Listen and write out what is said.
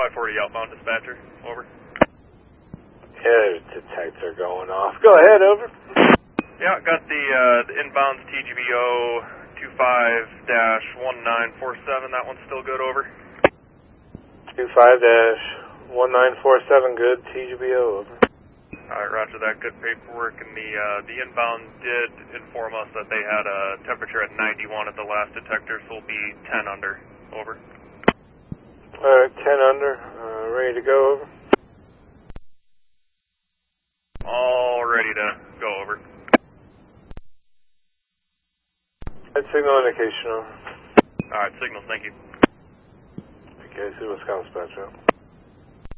540 outbound dispatcher, over. Yeah, detector going off. Go ahead, over. Yeah, got the inbound TGBO 25-1947, that one's still good, over. 25-1947, good, TGBO, over. Alright, roger that, good paperwork, and the inbound did inform us that they had a temperature at 91 at the last detector, so we'll be 10 under, over. Alright, 10 under, ready to go, over. All ready to go, over. Signal indication, over. Alright, signals, thank you. Okay, see Wisconsin dispatch out.